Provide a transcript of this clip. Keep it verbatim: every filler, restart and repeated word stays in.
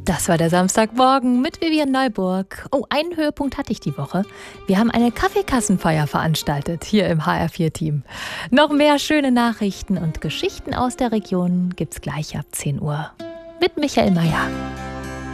Das war der Samstagmorgen mit Vivian Neuburg. Oh, einen Höhepunkt hatte ich die Woche. Wir haben eine Kaffeekassenfeier veranstaltet, hier im H R vier Team. Noch mehr schöne Nachrichten und Geschichten aus der Region gibt's gleich ab zehn Uhr. Mit Michael Mayer.